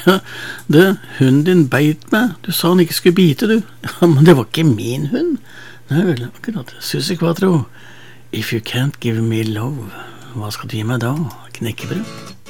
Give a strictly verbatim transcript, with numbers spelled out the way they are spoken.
Ja, du, hunden din beit meg. Du sa han ikke skulle bite, du. Ja, men det var ikke min hund. Nei vel, akkurat. Susi Quattro. If you can't give me love, hva skal du gi meg da? Knekkebrød?